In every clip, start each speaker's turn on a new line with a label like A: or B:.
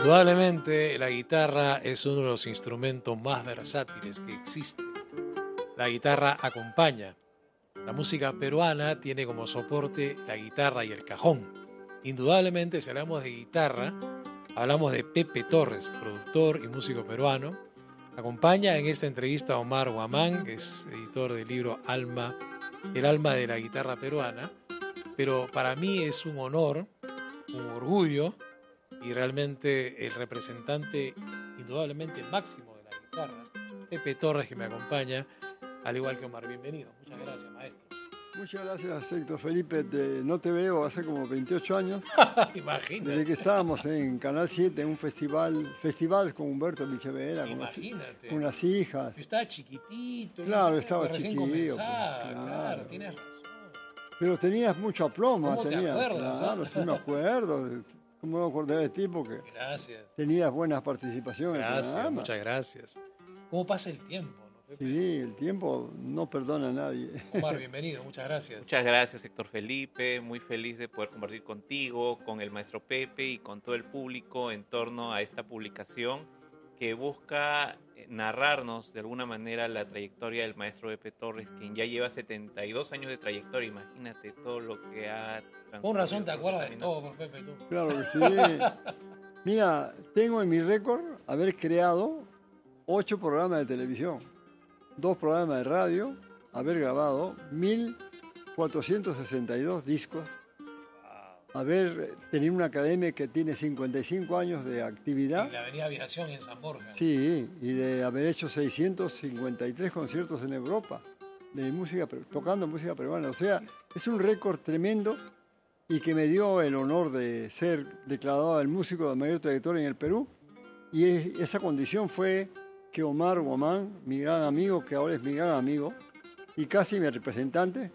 A: Indudablemente la guitarra es uno de los instrumentos más versátiles que existe. La guitarra acompaña. La música peruana tiene como soporte la guitarra y el cajón. Indudablemente, si hablamos de guitarra, hablamos de Pepe Torres, productor y músico peruano. Acompaña en esta entrevista a Omar Guamán, que es editor del libro El alma de la guitarra peruana. Pero para mí es un honor, un orgullo, y realmente el representante indudablemente máximo de la guitarra, Pepe Torres, que me acompaña, al igual que Omar. Bienvenido. Muchas gracias, maestro.
B: Muchas gracias, Héctor Felipe. No te veo hace como 28 años.
A: Imagínate.
B: Desde que estábamos en Canal 7, en un festival con Humberto Lichevera, con las hijas.
A: Yo estaba chiquitito.
B: Claro, estaba chiquito.
A: Claro, tienes razón.
B: Pero tenías mucho aplomo.
A: ¿Cómo te acuerdas?
B: Claro, sí me acuerdo. ¿Cómo me acordé de ti? Porque tenías buenas participaciones.
A: Gracias, muchas gracias. ¿Cómo pasa el tiempo?
B: Sí, el tiempo no perdona a nadie.
A: Omar, bienvenido, muchas gracias.
C: Muchas gracias, Héctor Felipe. Muy feliz de poder compartir contigo, con el maestro Pepe y con todo el público en torno a esta publicación que busca narrarnos de alguna manera la trayectoria del maestro Pepe Torres, quien ya lleva 72 años de trayectoria. Imagínate todo lo que ha transcurrido.
A: Con razón te acuerdas de todo, Pepe, tú.
B: Claro que sí. Mira, tengo en mi récord haber creado 8 programas de televisión, 2 programas de radio, haber grabado 1.462 discos, haber tenido una academia que tiene 55 años de actividad.
A: Y la Avenida Aviación en San Borja.
B: Sí, y de haber hecho 653 conciertos en Europa, de música, tocando música peruana. O sea, es un récord tremendo y que me dio el honor de ser declarado el músico de mayor trayectoria en el Perú. Y esa condición fue que Omar Guamán, mi gran amigo, que ahora es mi gran amigo, y casi mi representante,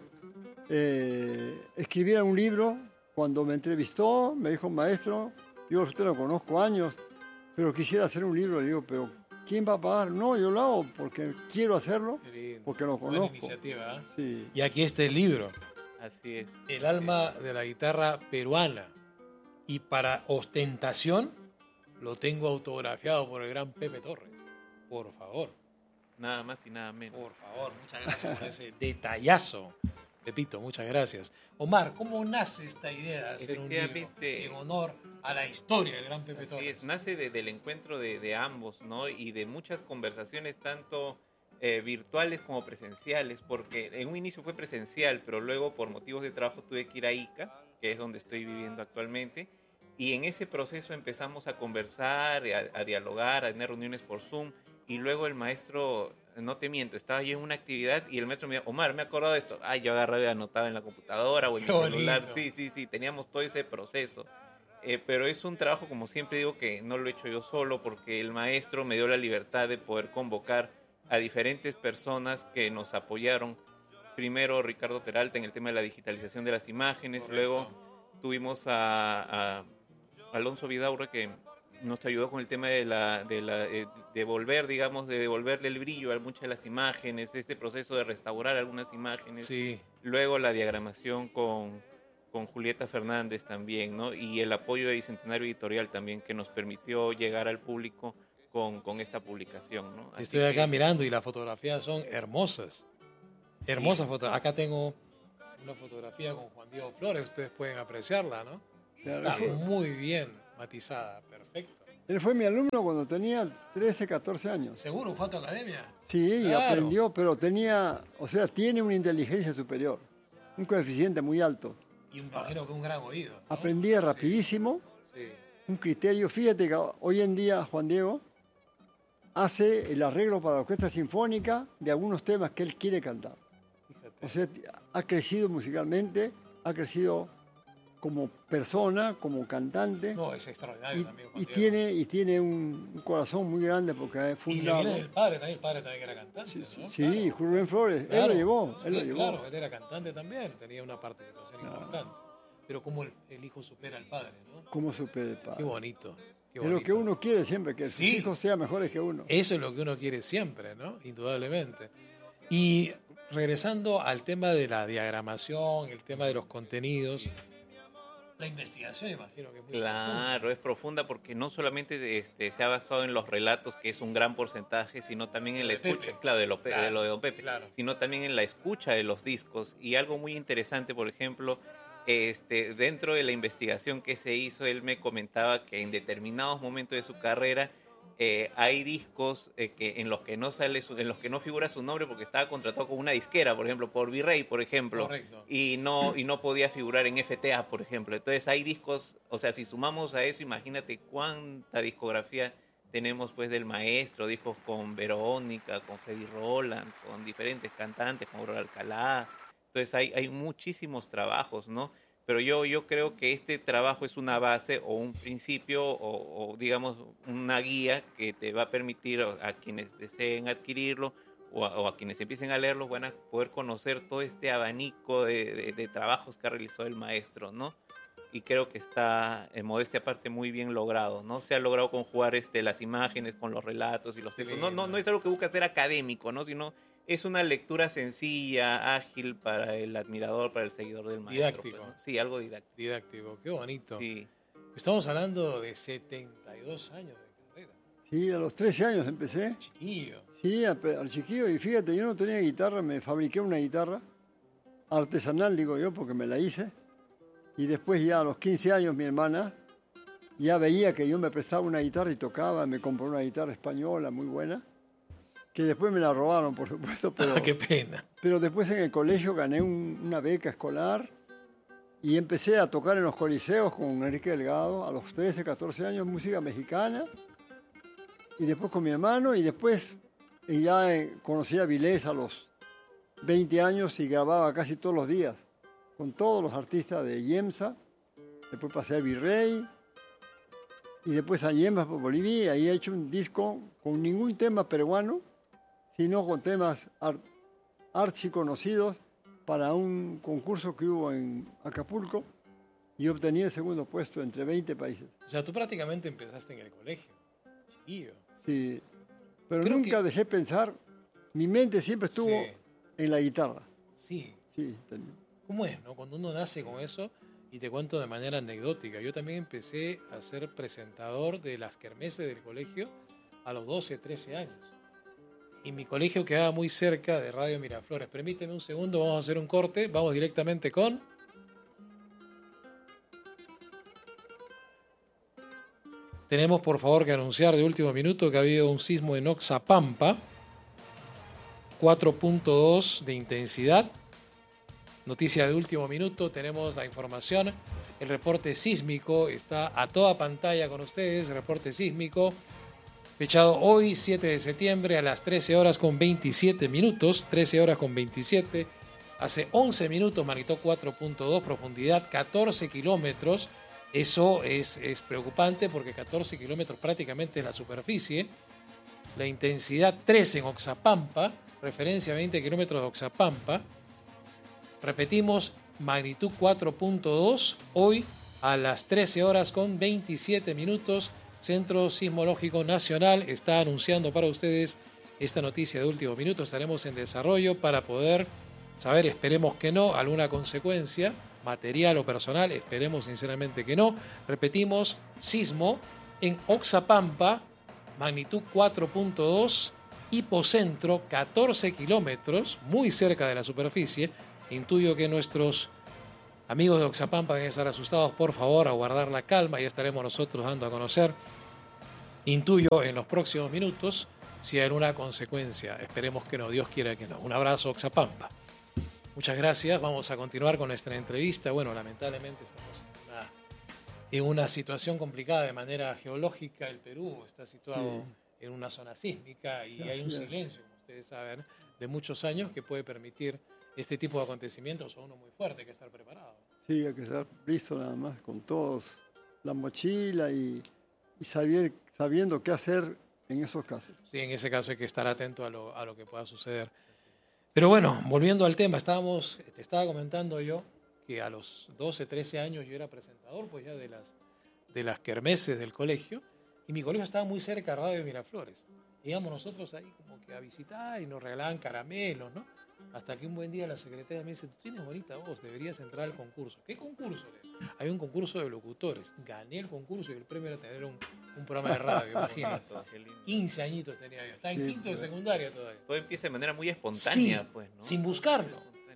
B: escribiera un libro. Cuando me entrevistó, me dijo, maestro, yo a usted lo conozco años, pero quisiera hacer un libro. Le digo, pero ¿quién va a pagar? No, yo lo hago porque quiero hacerlo, porque lo conozco.
A: Buena iniciativa, ¿eh?
B: Sí.
A: Y aquí está el libro.
C: Así es.
A: El alma de la guitarra peruana. Y para ostentación, lo tengo autografiado por el gran Pepe Torres. Por favor.
C: Nada más y nada menos.
A: Por favor, muchas gracias por ese detallazo. Pepito, muchas gracias. Omar, ¿cómo nace esta idea de hacer un libro en honor a la historia del gran Pepe Torres?
C: Así es, nace del encuentro de ambos, ¿no? Y de muchas conversaciones, tanto virtuales como presenciales, porque en un inicio fue presencial, pero luego por motivos de trabajo tuve que ir a Ica, que es donde estoy viviendo actualmente, y en ese proceso empezamos a conversar, a dialogar, a tener reuniones por Zoom, y luego el maestro, no te miento, estaba yo en una actividad y el maestro me dijo, Omar, me he acordado de esto. Yo agarré y anotaba en la computadora o en mi celular. Sí, teníamos todo ese proceso. Pero es un trabajo, como siempre digo, que no lo he hecho yo solo, porque el maestro me dio la libertad de poder convocar a diferentes personas que nos apoyaron. Primero Ricardo Peralta en el tema de la digitalización de las imágenes. Correcto. Luego tuvimos a Alonso Vidaurre, que nos ayudó con el tema de devolver, digamos, de devolverle el brillo a muchas de las imágenes, este proceso de restaurar algunas imágenes.
A: Sí.
C: Luego la diagramación con Julieta Fernández también, ¿no? Y el apoyo de Bicentenario Editorial también, que nos permitió llegar al público con esta publicación, ¿no?
A: Estoy acá mirando y las fotografías son hermosas. Hermosas fotografías. Acá tengo una fotografía con Juan Diego Flores, ustedes pueden apreciarla, ¿no? Está muy bien matizada, perfecto.
B: Él fue mi alumno cuando tenía 13, 14 años.
A: ¿Seguro? ¿Fue a tu academia?
B: Sí, claro. Aprendió, pero tiene una inteligencia superior, un coeficiente muy alto.
A: Y imagino que un gran oído, ¿no?
B: Aprendía rapidísimo, sí. Un criterio. Fíjate que hoy en día Juan Diego hace el arreglo para la orquesta sinfónica de algunos temas que él quiere cantar. Fíjate. O sea, ha crecido musicalmente, ha crecido como persona, como cantante.
A: No, es extraordinario también, Juan
B: y tiene un corazón muy grande porque es fundado.
A: Y le viene el padre también que era cantante,
B: sí,
A: ¿no?
B: Sí, claro. Rubén Flores, claro. Él lo llevó.
A: Claro, él era cantante también, tenía una participación importante. Pero como el hijo supera al padre, ¿no?
B: ¿Cómo supera el padre?
A: Qué bonito.
B: Es lo que uno quiere siempre, que sus hijos sean mejores que uno.
A: Eso es lo que uno quiere siempre, ¿no? Indudablemente. Y regresando al tema de la diagramación, el tema de los contenidos, La investigación, imagino que es muy
C: Claro, es profunda porque no solamente se ha basado en los relatos, que es un gran porcentaje, sino también en la escucha, claro, de lo de Don Pepe,
A: claro.
C: sino también en la escucha de los discos. Y algo muy interesante, por ejemplo, dentro de la investigación que se hizo, él me comentaba que en determinados momentos de su carrera hay discos en los que no sale en los que no figura su nombre porque estaba contratado con una disquera, por ejemplo, por Virrey, por ejemplo.
A: Correcto.
C: Y no podía figurar en FTA, por ejemplo. Entonces hay discos, o sea, si sumamos a eso, imagínate cuánta discografía tenemos pues del maestro, discos con Verónica, con Freddy Roland, con diferentes cantantes, con Aurora Alcalá. Entonces hay muchísimos trabajos, ¿no? Pero yo creo que este trabajo es una base o un principio o digamos una guía que te va a permitir a quienes deseen adquirirlo o a quienes empiecen a leerlo van a poder conocer todo este abanico de trabajos que ha realizado el maestro, ¿no? Y creo que está, en modestia aparte, muy bien logrado, ¿no? Se ha logrado conjugar las imágenes con los relatos y los textos. No es algo que busca ser académico, ¿no? Sino es una lectura sencilla, ágil para el admirador, para el seguidor del maestro.
A: Didáctico.
C: Pues, ¿no? Sí, algo didáctico.
A: Didáctico, qué bonito.
C: Sí.
A: Estamos hablando de 72 años de carrera.
B: Sí, a los 13 años empecé.
A: Chiquillo.
B: Sí, al chiquillo. Y fíjate, yo no tenía guitarra, me fabriqué una guitarra artesanal, digo yo, porque me la hice. Y después ya a los 15 años mi hermana ya veía que yo me prestaba una guitarra y tocaba, me compró una guitarra española muy buena, que después me la robaron, por supuesto, pero,
A: Qué pena.
B: pero después en el colegio gané una beca escolar y empecé a tocar en los coliseos con Enrique Delgado a los 13, 14 años, música mexicana, y después con mi hermano, y después ya conocí a Vilés a los 20 años y grababa casi todos los días con todos los artistas de Yemsa. Después pasé a Virrey y después a Yemsa por Bolivia, y ahí he hecho un disco con ningún tema peruano, sino con temas archiconocidos para un concurso que hubo en Acapulco y obtení el segundo puesto entre 20 países.
A: O sea, tú prácticamente empezaste en el colegio. Chiquillo.
B: Sí, pero
A: Creo
B: nunca
A: que-
B: dejé pensar, mi mente siempre estuvo
A: Sí.
B: en la guitarra.
A: Sí.
B: Sí,
A: ¿Cómo es, no? Cuando uno nace con eso, y te cuento de manera anecdótica, yo también empecé a ser presentador de las kermeses del colegio a los 12, 13 años. Y mi colegio quedaba muy cerca de Radio Miraflores. Permíteme un segundo, vamos a hacer un corte, vamos directamente con... Tenemos por favor que anunciar de último minuto que ha habido un sismo en Oxapampa, 4.2 de intensidad. Noticia de último minuto, tenemos la información, el reporte sísmico está a toda pantalla con ustedes, el reporte sísmico fechado hoy 7 de septiembre a las 13 horas con 27 minutos, 13 horas con 27, hace 11 minutos magnitud 4.2, profundidad 14 kilómetros, eso es preocupante porque 14 kilómetros prácticamente es la superficie, la intensidad 3 en Oxapampa, referencia a 20 kilómetros de Oxapampa. Repetimos, magnitud 4.2, hoy a las 13 horas con 27 minutos, Centro Sismológico Nacional está anunciando para ustedes esta noticia de último minuto. Estaremos en desarrollo para poder saber, esperemos que no, alguna consecuencia material o personal, esperemos sinceramente que no. Repetimos, sismo en Oxapampa, magnitud 4.2, hipocentro 14 kilómetros, muy cerca de la superficie. Intuyo que nuestros amigos de Oxapampa deben estar asustados. Por favor, a guardar la calma. Ya estaremos nosotros dando a conocer, intuyo, en los próximos minutos, si hay alguna consecuencia. Esperemos que no, Dios quiera que no. Un abrazo, Oxapampa. Muchas gracias. Vamos a continuar con nuestra entrevista. Bueno, lamentablemente estamos en una situación complicada de manera geológica. El Perú está situado en una zona sísmica y hay un silencio, como ustedes saben, de muchos años que puede permitir este tipo de acontecimientos. A uno muy fuerte, hay que estar preparado.
B: Sí, hay que estar listo nada más, con todos, la mochila y sabiendo qué hacer en esos casos.
A: Sí, en ese caso hay que estar atento a lo que pueda suceder. Pero bueno, volviendo al tema, te estaba comentando yo que a los 12, 13 años yo era presentador pues ya de las kermeses del colegio, y mi colegio estaba muy cerca de Radio Miraflores. Íbamos nosotros ahí como que a visitar y nos regalaban caramelos, ¿no? Hasta que un buen día la secretaria me dice, tú tienes bonita voz, deberías entrar al concurso. ¿Qué concurso? Hay un concurso de locutores. Gané el concurso y el premio era tener un programa de radio, imagínate. 15 añitos tenía yo. Estaba en quinto de secundaria todavía.
C: Todo empieza de manera muy espontánea,
A: sí,
C: pues, ¿no?
A: Sin buscarlo.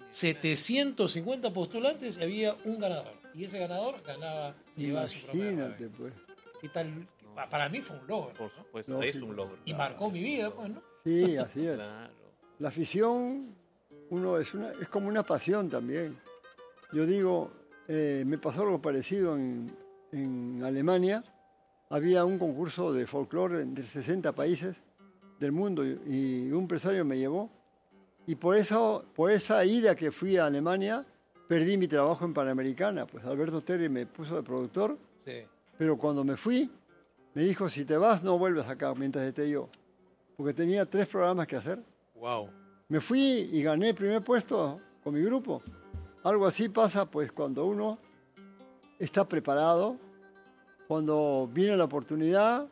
A: 750 postulantes y había un ganador. Y ese ganador ganaba, llevaba su programa de radio.
B: Pues.
A: ¿Qué tal? Para mí fue un logro.
C: Por supuesto,
B: ¿no?
C: es un logro.
A: Y marcó mi vida, pues, ¿no?
B: Sí, así es.
C: Claro.
B: La afición, es como una pasión también. Yo digo, me pasó algo parecido en Alemania. Había un concurso de folclore de 60 países del mundo y un empresario me llevó. Y por esa ida que fui a Alemania, perdí mi trabajo en Panamericana. Pues Alberto Terry me puso de productor.
A: Sí.
B: Pero cuando me fui, me dijo, si te vas, no vuelves acá mientras esté yo. Porque tenía 3 programas que hacer.
A: Wow.
B: Me fui y gané el primer puesto con mi grupo. Algo así pasa pues cuando uno está preparado, cuando viene la oportunidad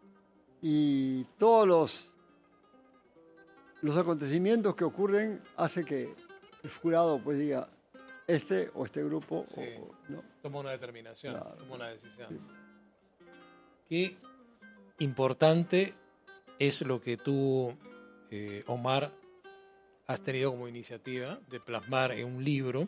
B: y todos los acontecimientos que ocurren hace que el jurado pues diga este o este grupo.
A: Sí.
B: ¿No?
A: Toma una determinación,
B: Claro.
A: toma una decisión.
B: Sí.
A: Qué importante es lo que tú, Omar, has tenido como iniciativa de plasmar en un libro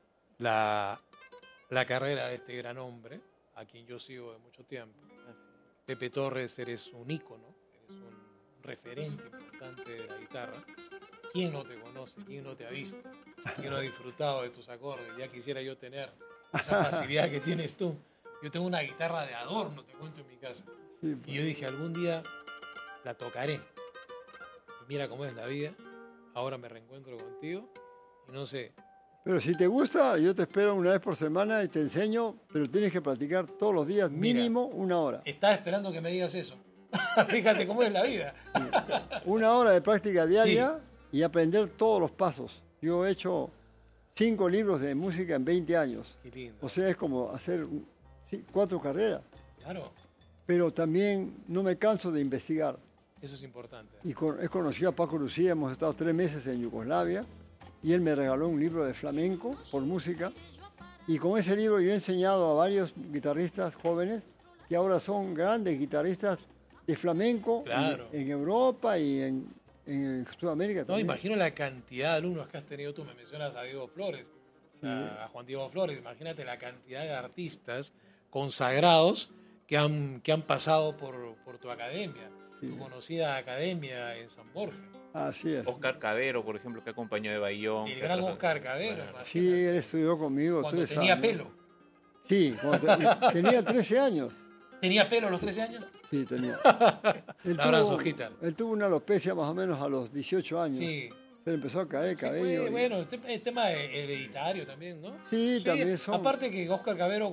A: la carrera de este gran hombre, a quien yo sigo de mucho tiempo. Pepe Torres, eres un ícono, eres un referente importante de la guitarra. ¿Quién no te conoce? ¿Quién no te ha visto? ¿Quién no ha disfrutado de tus acordes? Ya quisiera yo tener esa facilidad que tienes tú. Yo tengo una guitarra de adorno, te cuento, en mi casa.
B: Sí,
A: Y yo dije, algún día la tocaré. Y mira cómo es la vida. Ahora me reencuentro contigo y no sé.
B: pero si te gusta, yo te espero una vez por semana y te enseño, pero tienes que practicar todos los días, mínimo 1 hora.
A: Estaba esperando que me digas eso. Fíjate cómo es la vida.
B: 1 hora de práctica diaria y aprender todos los pasos. Yo he hecho 5 libros de música en 20 años.
A: Qué lindo.
B: O sea, es como hacer 4 carreras.
A: Claro,
B: Pero también no me canso de investigar.
A: eso es importante.
B: Y he conocido a Paco Lucía, hemos estado 3 meses en Yugoslavia y él me regaló un libro de flamenco por música. Y con ese libro yo he enseñado a varios guitarristas jóvenes que ahora son grandes guitarristas de flamenco
A: Claro.
B: en Europa y en Sudamérica
A: No,
B: también.
A: imagino la cantidad de alumnos que has tenido tú. Me mencionas a Diego Flores, a Juan Diego Flores. Imagínate la cantidad de artistas consagrados que han pasado por tu academia, tu conocida academia en San Borja.
B: Así es.
C: Oscar Cabero, por ejemplo, que acompañó de Bayón.
A: El gran Oscar Cabero.
C: Claro.
B: Sí, él estudió conmigo
A: Cuando
B: 3
A: tenía
B: años.
A: pelo.
B: Sí, tenía 13 años.
A: ¿Tenía pelo a los 13 años?
B: Sí, tenía.
A: Un abrazo, Ojita.
B: Él tuvo una alopecia más o menos a los 18 años.
A: Sí.
B: Se le empezó a caer el
A: Sí,
B: cabello.
A: pues, bueno, el tema hereditario también, ¿no?
B: Sí, también son.
A: Aparte que Oscar Cabero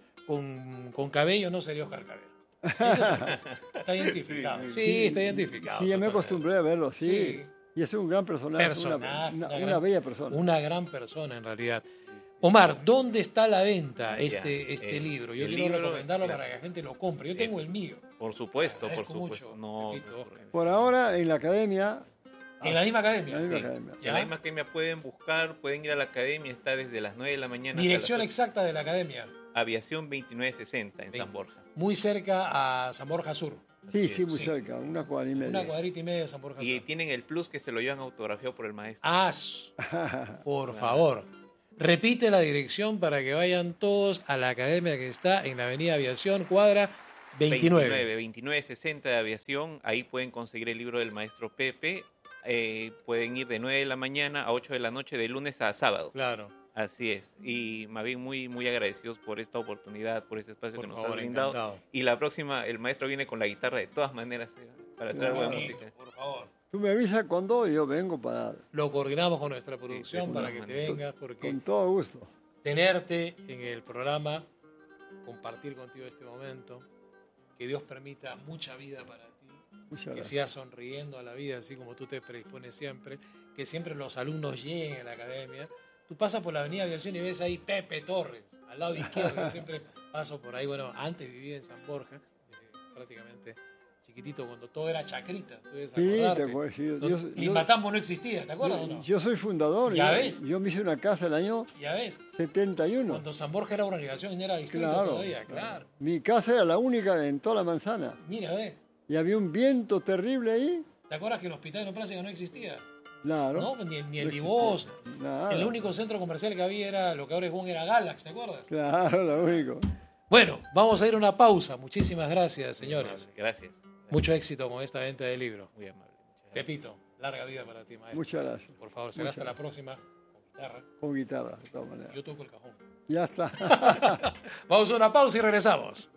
A: con cabello no sería Oscar Cabero. Eso sí, está identificado. Sí, está identificado.
B: Sí, ya me
A: totalmente.
B: acostumbré a verlo, sí.
A: Sí.
B: Y es un gran personaje, una bella persona.
A: Una gran persona, en realidad. Omar, ¿dónde está a la venta este
C: el
A: libro? Yo
C: el
A: quiero
C: libro,
A: recomendarlo
C: claro.
A: para que la gente lo compre. Yo tengo el mío.
C: Por supuesto, por
A: Agradezco
C: supuesto.
A: mucho,
C: No,
A: Pepito, Oscar.
B: Por ahora, en la academia.
A: En la misma academia.
B: En la misma
C: Sí.
B: academia.
C: En la misma academia pueden buscar, pueden ir a la academia, está desde las 9 de la mañana.
A: Dirección
C: hasta las
A: exacta de la academia.
C: 8. Aviación 2960 en San Borja.
A: Muy cerca a San Borja Sur.
B: Sí, sí, muy
A: Sí.
B: cerca, 1 cuadra y media.
A: Una cuadrita y media de San Borja
C: Y
A: Sur.
C: tienen el plus que se lo llevan autografiado por el maestro.
A: Por favor. Repite la dirección para que vayan todos a la academia que está en la avenida Aviación, cuadra 29.
C: 2960 de Aviación. Ahí pueden conseguir el libro del maestro Pepe. Pueden ir de 9 de la mañana a 8 de la noche, de lunes a sábado.
A: Claro.
C: Así es. Y más bien muy, muy agradecidos por esta oportunidad, por este espacio
A: Por
C: que nos
A: favor,
C: has brindado.
A: encantado.
C: Y la próxima, el maestro viene con la guitarra de todas maneras para hacer algo de
A: Bonito,
C: música.
A: por favor.
B: Tú me avisas cuando y yo vengo para.
A: Lo coordinamos con nuestra producción
C: Sí,
A: para que te
C: seguramente.
A: vengas, porque
B: Con todo gusto.
A: tenerte en el programa, compartir contigo este momento, que Dios permita mucha vida para ti,
B: Muchas
A: que
B: gracias.
A: sigas sonriendo a la vida, así como tú te predispones siempre, que siempre los alumnos lleguen a la academia. Tú pasas por la avenida Aviación y ves ahí Pepe Torres, al lado izquierdo. Yo siempre paso por ahí. Bueno, antes vivía en San Borja, prácticamente chiquitito, cuando todo era chacrita. ¿Tú debes
B: Sí,
A: acordarte?
B: te acuerdas. Sí,
A: Limbatambo no existía, ¿te acuerdas o no?
B: yo soy fundador.
A: Ya
B: yo,
A: ves.
B: yo me hice una casa el año
A: Ya ves,
B: 71.
A: cuando San Borja era organización y no era distrito
B: Claro,
A: todavía, claro.
B: Mi casa era la única en toda la manzana.
A: Mira, ve,
B: Y había un viento terrible ahí.
A: ¿te acuerdas que el hospital de Plácido no existía?
B: Claro.
A: No, ni el
B: No
A: Divos.
B: existía nada.
A: El único centro comercial que había era lo que ahora es Bon, era Galax, ¿te acuerdas?
B: Claro, lo único.
A: Bueno, vamos a ir a una pausa. Muchísimas gracias, señores.
C: Gracias.
A: Mucho éxito con esta venta de libro.
C: Muy amable. Muchas gracias.
A: Pepito, larga vida para ti, maestro.
B: Muchas gracias.
A: Por favor, será
B: Muchas
A: hasta la próxima con guitarra.
B: Con guitarra, de todas maneras.
A: Yo toco el cajón.
B: Ya está.
A: Vamos a una pausa y regresamos.